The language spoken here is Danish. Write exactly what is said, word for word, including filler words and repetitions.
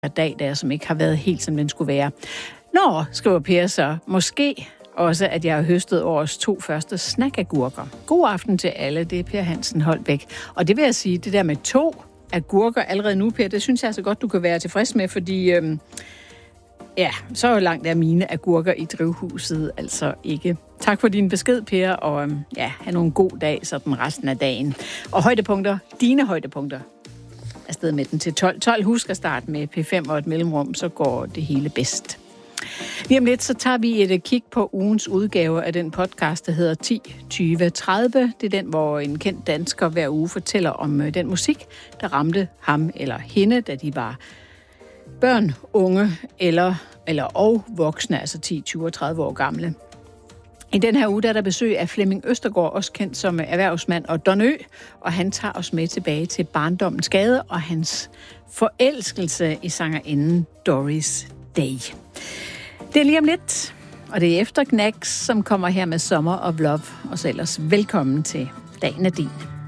dag der, som ikke har været helt, som den skulle være. Nå, skriver Per så, måske også, at jeg har høstet årets to første snackagurker. God aften til alle, det er Per Hansen Holbæk. Og det vil jeg sige, det der med to agurker allerede nu, Per, det synes jeg så godt, du kan være tilfreds med, fordi øhm, ja, så langt er mine agurker i drivhuset altså ikke. Tak for din besked, Per, og øhm, ja, have nogle god dag sådan resten af dagen. Og højdepunkter, dine højdepunkter. Afsted med den til tolv. tolv Husk at starte med P fem og et mellemrum, så går det hele bedst. Lige om lidt, så tager vi et kig på ugens udgave af den podcast, der hedder ti tyve tredive. Det er den, hvor en kendt dansker hver uge fortæller om den musik, der ramte ham eller hende, da de var børn, unge eller, eller og voksne, altså ti, tyve og tredive år gamle. I den her uge der er der besøg af Flemming Østergaard, også kendt som erhvervsmand og Don Ø, og han tager os med tilbage til barndommens gade og hans forelskelse i sangerinden Doris Day. Det er lige om lidt, og det er efter Knacks, som kommer her med Summer of Love, og så ellers velkommen til Dagen er din.